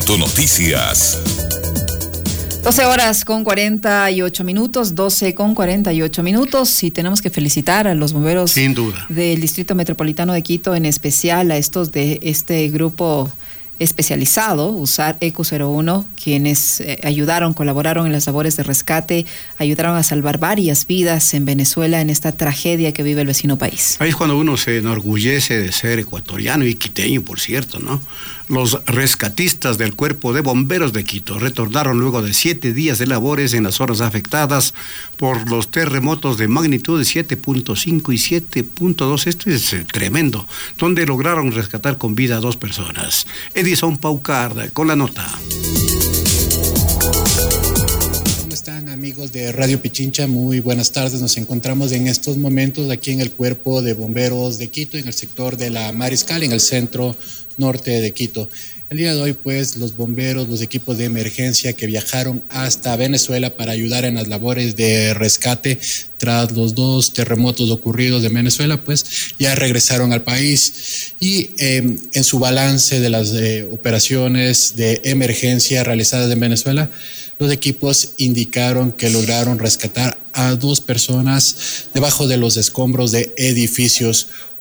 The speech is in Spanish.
Punto Noticias. 12 horas con 48 minutos, 12 con 48 minutos, y tenemos que felicitar a los bomberos sin duda del Distrito Metropolitano de Quito, en especial a estos de este grupo especializado, USAR EQ01, quienes colaboraron en las labores de rescate, ayudaron a salvar varias vidas en Venezuela en esta tragedia que vive el vecino país. Ahí es cuando uno se enorgullece de ser ecuatoriano y quiteño, por cierto, ¿no? Los rescatistas del Cuerpo de Bomberos de Quito retornaron luego de 7 días de labores en las zonas afectadas por los terremotos de magnitud de 7.5 y 7.2, esto es tremendo, donde lograron rescatar con vida a 2 personas. Edison Paucar con la nota. ¿Cómo están, amigos de Radio Pichincha? Muy buenas tardes. Nos encontramos en estos momentos aquí en el Cuerpo de Bomberos de Quito, en el sector de la Mariscal, en el centro norte de Quito. El día de hoy, pues, los bomberos, los equipos de emergencia que viajaron hasta Venezuela para ayudar en las labores de rescate tras los 2 terremotos ocurridos de Venezuela, pues ya regresaron al país y en su balance de las operaciones de emergencia realizadas en Venezuela, los equipos indicaron que lograron rescatar a 2 personas debajo de los escombros de edificios